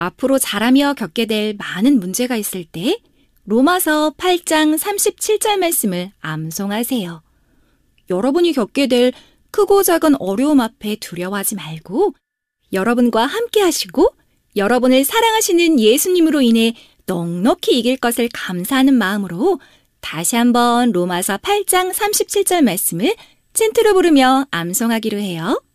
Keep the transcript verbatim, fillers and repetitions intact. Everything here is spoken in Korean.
앞으로 자라며 겪게 될 많은 문제가 있을 때 로마서 팔 장 삼십칠 절 말씀을 암송하세요. 여러분이 겪게 될 크고 작은 어려움 앞에 두려워하지 말고 여러분과 함께 하시고 여러분을 사랑하시는 예수님으로 인해 넉넉히 이길 것을 감사하는 마음으로 다시 한번 로마서 팔 장 삼십칠 절 말씀을 챈트로 부르며 암송하기로 해요.